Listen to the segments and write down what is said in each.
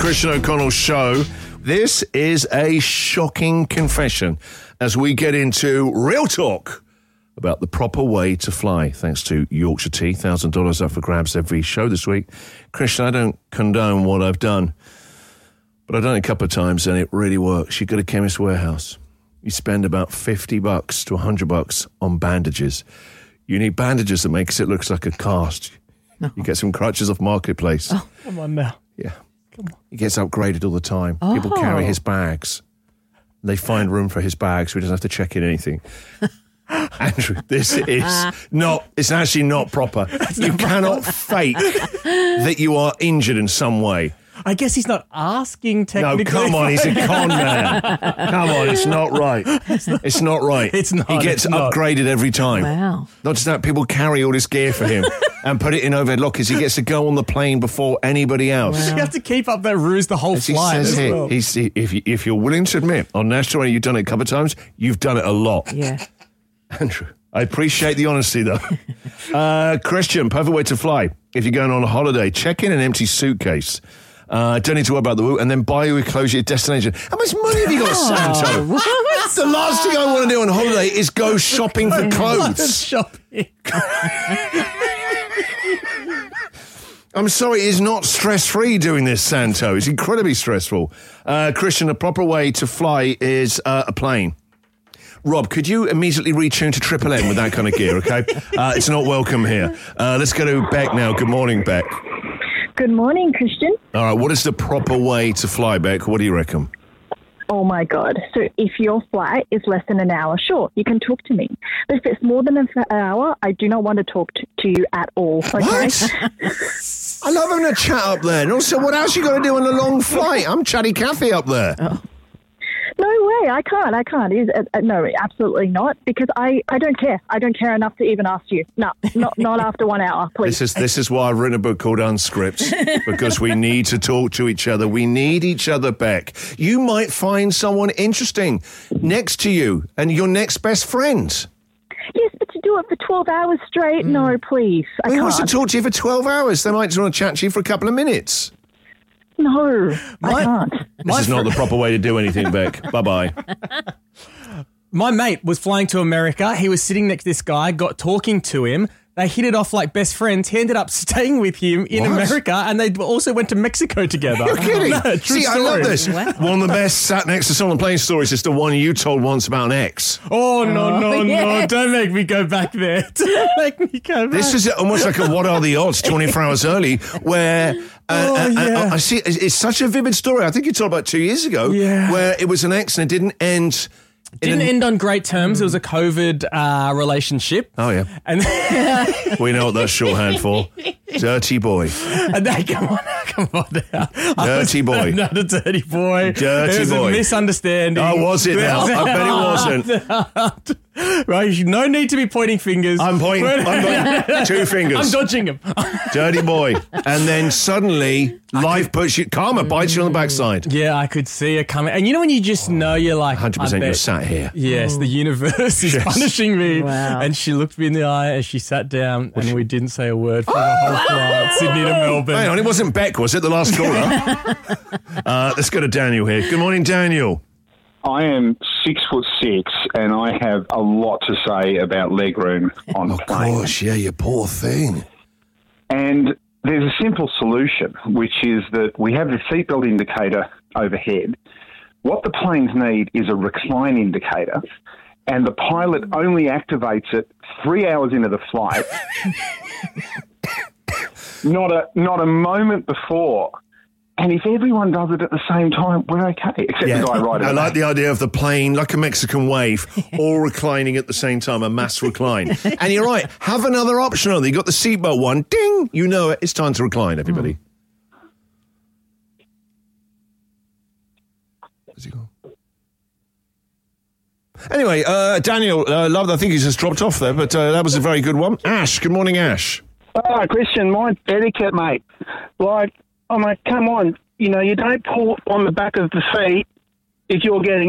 Christian O'Connell Show. This is a shocking confession as we get into real talk about the proper way to fly. Thanks to Yorkshire Tea, $1,000 up for grabs every show this week. Christian, I don't condone what I've done, but I've done it a couple of times and it really works. You go to Chemist Warehouse. You spend about $50 to $100 on bandages. You need bandages that makes it look like a cast. No. You get some crutches off Marketplace. Oh, come on now. Yeah. Come on. He gets upgraded all the time. Oh. People carry his bags. They find room for his bags, so he doesn't have to check in anything. Andrew, this is not, it's actually not proper. You cannot fake that you are injured in some way. I guess he's not asking technically. No, come on, he's a con man. Come on, it's not right. It's not right. It's not. He gets upgraded every time. Wow. Not just that, people carry all this gear for him and put it in overhead lockers. He gets to go on the plane before anybody else. Wow. You have to keep up that ruse the whole flight. He says here, well. if you're willing to admit, on National Radio you've done it a couple of times, you've done it a lot. Yeah. Andrew, I appreciate the honesty, though. Christian, perfect way to fly. If you're going on a holiday, check in an empty suitcase. Don't need to worry about the route, and then buy your clothes at your destination. How much money have you got, Santo? The last thing I want to do on holiday is go shopping for clothes. Shopping. I'm sorry, it's not stress-free doing this, Santo. It's incredibly stressful. Christian, a proper way to fly is a plane. Rob, could you immediately retune to Triple M with that kind of gear, okay? It's not welcome here. Let's go to Beck now. Good morning, Beck. Good morning, Christian. All right, what is the proper way to fly, Beck? What do you reckon? Oh, my God. So if your flight is less than an hour, sure, you can talk to me. But if it's more than an hour, I do not want to talk to you at all. Okay? What? I love having a chat up there. And also, what else you got to do on a long flight? I'm Chatty Cathy up there. Oh. No way. I can't. No, absolutely not. Because I don't care. I don't care enough to even ask you. No, not after 1 hour, please. This is why I've written a book called Unscript, because we need to talk to each other. We need each other, Beck. You might find someone interesting next to you and your next best friend. Yes, but to do it for 12 hours straight, no, please. I Who can't. wants to talk to you for 12 hours? They might just want to chat to you for a couple of minutes. No, I can't. This is not the proper way to do anything, Beck. Bye-bye. My mate was flying to America. He was sitting next to this guy, got talking to him. They hit it off like best friends. He ended up staying with him in America, and they also went to Mexico together. You're kidding. No, true See, story. I love this. Wow. One of the best sat next to someone on the plane stories is the one you told once about an ex. Oh, no. yeah. Don't make me go back there. Don't make me go back. This is almost like a What Are the Odds 24 hours early, where I see it's such a vivid story. I think you told about 2 years ago, where it was an ex and it didn't end. Didn't end on great terms. It was a COVID relationship. Oh, yeah. And We know what that's shorthand for. Dirty boy. and they, come on now. Dirty boy. Not a dirty boy. Dirty There's boy. a misunderstanding. Oh, was it now? I bet it wasn't. Right, no need to be pointing fingers. I'm pointing 2 fingers. I'm dodging him. Dirty boy. And then suddenly, life puts you, karma bites you on the backside. Yeah, I could see it coming. And you know when you just know you're like, 100% you're sat here. Yes, the universe is punishing me. Wow. And she looked me in the eye as she sat down, and we didn't say a word for the whole flight, Sydney to Melbourne. Hang on, it wasn't Beck, was it? The last caller. Let's go to Daniel here. Good morning, Daniel. I am 6'6", and I have a lot to say about legroom on Of planes. course, yeah, you poor thing. And there's a simple solution, which is that we have the seatbelt indicator overhead. What the planes need is a recline indicator, and the pilot only activates it 3 hours into the flight, not a moment before. And if everyone does it at the same time, we're okay, except the guy right I at like the the idea of the plane, like a Mexican wave, all reclining at the same time, a mass recline. And you're right, have another option on there. You got the seatbelt one, ding, you know it. It's time to recline, everybody. Where's he gone? Anyway, Daniel, love. I think he's just dropped off there, but that was a very good one. Ash, good morning, Ash. Oh, Christian, mine's etiquette, mate. Like, I'm like, come on, you know, you don't pull on the back of the seat if you're getting up.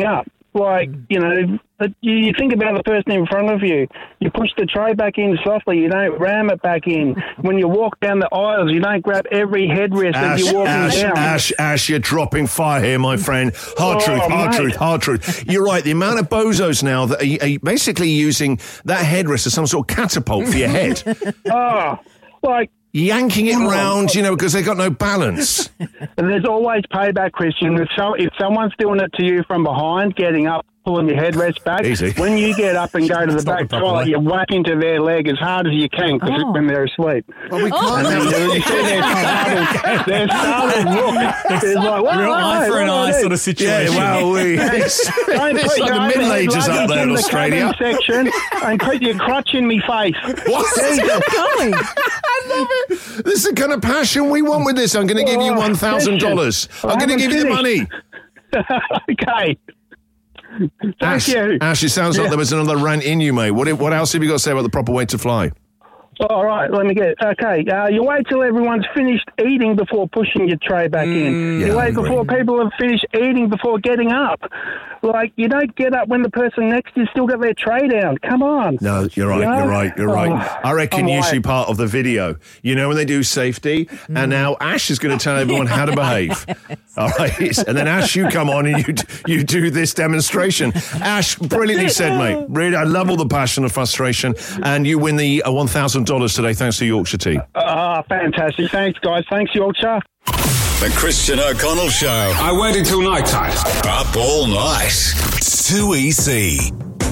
Like, you know, you think about the person in front of you. You push the tray back in softly. You don't ram it back in. When you walk down the aisles, you don't grab every headrest as you're walking down. Ash, you're dropping fire here, my friend. Hard truth. You're right. The amount of bozos now that are basically using that headrest as some sort of catapult for your head. Like... yanking it around, you know, because they got no balance. And there's always payback, Christian. If someone's doing it to you from behind, getting up, pulling your headrest back, easy. When you get up and go to the back toilet, you whack into their leg as hard as you can when they're asleep. Well, we can't. And then you see their startled look. It's like, what? Real eye for an eye sort of situation. Yeah, well, it's like the Middle Ages out there in Australia. Section and put your crutch in me face. What? Going. I love it. This is the kind of passion we want with this. I'm going to give you $1,000. I'm going to give you the money. Okay. Ash, it sounds like there was another rant in you, mate. What else have you got to say about the proper way to fly? All right, let me get it. Okay, you wait till everyone's finished eating before pushing your tray back in. You wait before people have finished eating before getting up. Like, you don't get up when the person next to you still got their tray down. Come on. No, you're right. You're right. I reckon usually part of the video, you know, when they do safety, and now Ash is going to tell everyone how to behave. All right, and then Ash, you come on and you do this demonstration. Ash, brilliantly said, mate. Really, I love all the passion and frustration, and you win the $1,000 today thanks to Yorkshire Tea. Fantastic. Thanks, guys. Thanks, Yorkshire. The Christian O'Connell Show. I waited till night time. Up all night. 2EC.